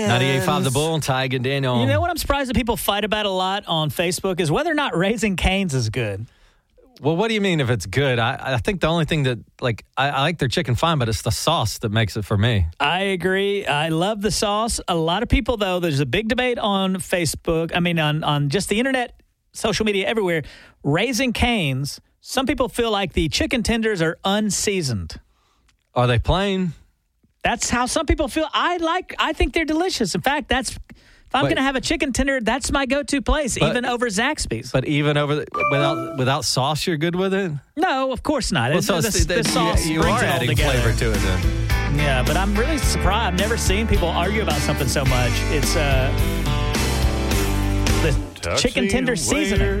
98.5 The Bull, Ty and Daniel. You know what I'm surprised that people fight about a lot on Facebook is whether or not Raising Cane's is good. Well, what do you mean if it's good? I think the only thing that, I like their chicken fine, but it's the sauce that makes it for me. I agree. I love the sauce. A lot of people, though, there's a big debate on Facebook. I mean, on just the internet, social media, everywhere. Raising Cane's, some people feel like the chicken tenders are unseasoned. Are they plain? That's how some people feel. I think they're delicious. In fact, if I'm going to have a chicken tender, that's my go-to place, even over Zaxby's. But even over without sauce, you're good with it? No, of course not. Well, the sauce you brings are it all adding together. flavor to it then. Yeah, but I'm really surprised. I've never seen people argue about something so much. It's the chicken tender seasoning.